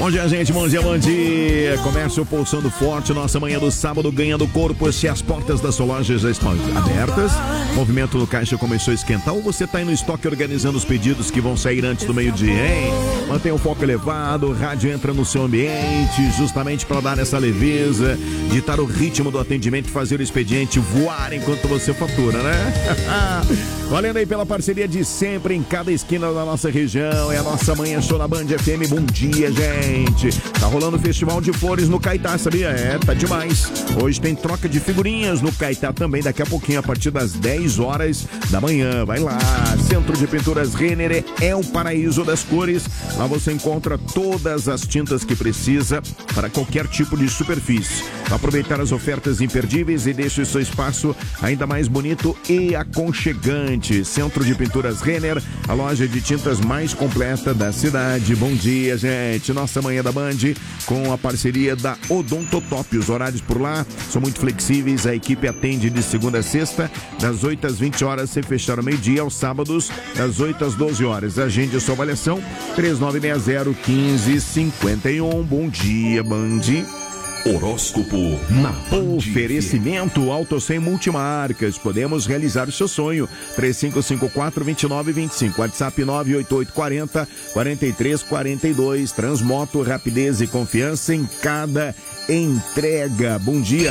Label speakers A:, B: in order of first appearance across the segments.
A: Bom dia, gente, bom dia, bom dia. Começa o Pulsando Forte, nossa manhã do sábado, ganhando corpo. Se as portas da sua loja já estão abertas, o movimento do caixa começou a esquentar, ou você está aí no estoque organizando os pedidos que vão sair antes do meio-dia, hein? Mantenha o foco elevado, o rádio entra no seu ambiente, justamente para dar essa leveza, ditar o ritmo do atendimento e fazer o expediente voar enquanto você fatura, né? Valendo aí pela parceria de sempre em cada esquina da nossa região. É a nossa manhã show na Band FM. Bom dia, gente. Tá rolando o Festival de Flores no Caetá, sabia? É, tá demais. Hoje tem troca de figurinhas no Caetá também, daqui a pouquinho, a partir das 10 horas da manhã. Vai lá. Centro de Pinturas Renner é o paraíso das cores. Lá você encontra todas as tintas que precisa para qualquer tipo de superfície. Aproveitar as ofertas imperdíveis e deixe o seu espaço ainda mais bonito e aconchegante. Centro de Pinturas Renner, a loja de tintas mais completa da cidade. Bom dia, gente. Nossa manhã da Band com a parceria da Odontotop. Os horários por lá são muito flexíveis. A equipe atende de segunda a sexta, das 8 às 20 horas, sem fechar ao meio-dia, aos sábados, das 8 às 12 horas. Agende a sua avaliação, 3960-1551. Bom dia, Band.
B: Horóscopo na Band.
A: Oferecimento Auto 100 Multimarcas. Podemos realizar o seu sonho. 3554-2925. WhatsApp 98840-4342. Transmoto, rapidez e confiança em cada entrega. Bom dia.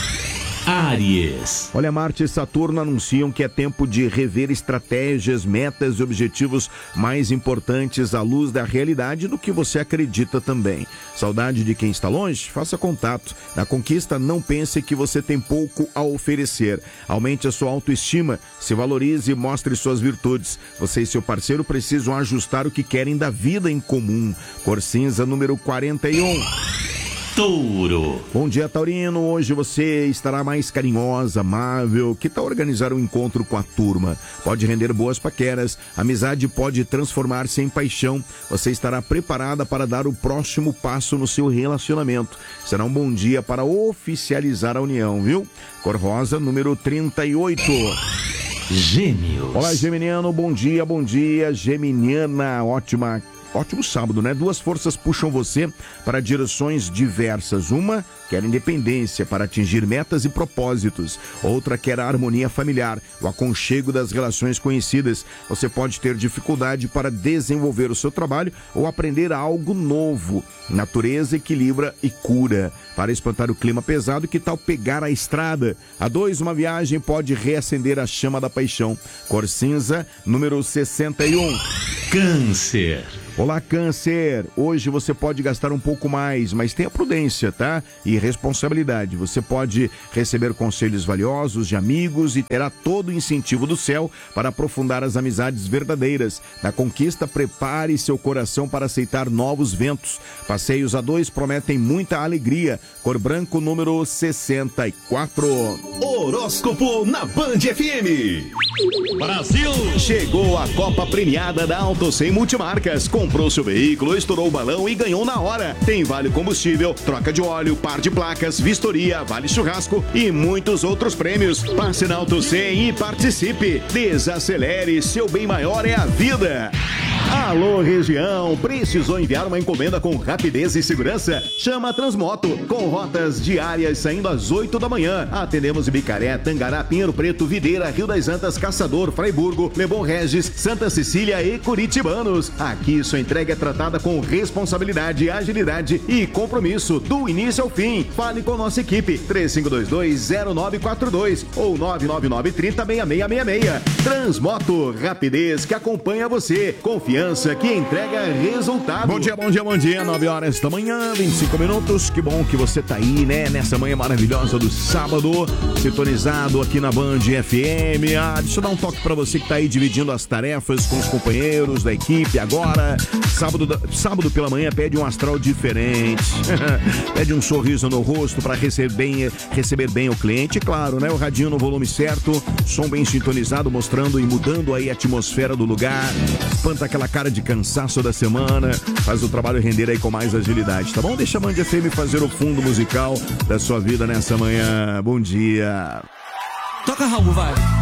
B: Áries.
A: Olha, Marte e Saturno anunciam que é tempo de rever estratégias, metas e objetivos mais importantes à luz da realidade do que você acredita também. Saudade de quem está longe? Faça contato. Na conquista, não pense que você tem pouco a oferecer. Aumente a sua autoestima, se valorize e mostre suas virtudes. Você e seu parceiro precisam ajustar o que querem da vida em comum. Cor cinza, número 41.
B: Touro.
A: Bom dia, Taurino. Hoje você estará mais carinhosa, amável. Que tal organizar um encontro com a turma? Pode render boas paqueras. A amizade pode transformar-se em paixão. Você estará preparada para dar o próximo passo no seu relacionamento. Será um bom dia para oficializar a união, viu? Cor rosa, número 38.
B: Gêmeos.
A: Olá, geminiano. Bom dia, geminiana. Ótimo sábado, né? Duas forças puxam você para direções diversas. Uma quer independência para atingir metas e propósitos. Outra quer a harmonia familiar, o aconchego das relações conhecidas. Você pode ter dificuldade para desenvolver o seu trabalho ou aprender algo novo. Natureza equilibra e cura. Para espantar o clima pesado, que tal pegar a estrada? A dois, uma viagem pode reacender a chama da paixão. Cor cinza, número 61.
B: Câncer.
A: Olá, Câncer. Hoje você pode gastar um pouco mais, mas tenha prudência, tá? E responsabilidade. Você pode receber conselhos valiosos de amigos e terá todo o incentivo do céu para aprofundar as amizades verdadeiras. Na conquista, prepare seu coração para aceitar novos ventos. Passeios a dois prometem muita alegria. Cor branco, número 64.
B: Horóscopo na Band FM.
C: Brasil! Chegou a Copa Premiada da Auto 100 Multimarcas. Comprou seu veículo, estourou o balão e ganhou na hora. Tem vale combustível, troca de óleo, par de placas, vistoria, vale churrasco e muitos outros prêmios. Passe na Auto 100 e participe. Desacelere, seu bem maior é a vida. Alô, região, precisou enviar uma encomenda com rapidez e segurança? Chama a Transmoto, com rotas diárias saindo às 8 da manhã. Atendemos em Bicaré, Tangará, Pinheiro Preto, Videira, Rio das Antas, Caçador, Fraiburgo, Leblon Regis, Santa Cecília e Curitibanos. Aqui sua entrega é tratada com responsabilidade, agilidade e compromisso do início ao fim. Fale com nossa equipe, 3522-0942 ou 999-30-6666. Transmoto, rapidez que acompanha você. Confiança que entrega resultado.
A: Bom dia, 9 horas da manhã, 25 minutos. Que bom que você tá aí, né? Nessa manhã maravilhosa do sábado, sintonizado aqui na Band FM. Deixa eu dar um toque pra você que tá aí dividindo as tarefas com os companheiros da equipe agora. Sábado pela manhã pede um astral diferente. Pede um sorriso no rosto pra receber bem o cliente. Claro, né? O radinho no volume certo, som bem sintonizado, mostrando e mudando aí a atmosfera do lugar. Espanta aquela cara de cansaço da semana, faz o trabalho render aí com mais agilidade, tá bom? Deixa a Band FM fazer o fundo musical da sua vida nessa manhã. Bom dia.
D: Toca, Raul, vai.